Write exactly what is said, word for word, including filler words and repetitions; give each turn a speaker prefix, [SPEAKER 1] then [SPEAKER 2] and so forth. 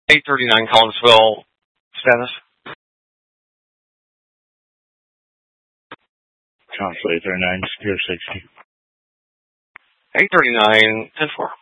[SPEAKER 1] eight thirty-nine Collinsville, status.
[SPEAKER 2] Council eight thirty-nine, secure sixty.
[SPEAKER 1] eight thirty-nine, ten four.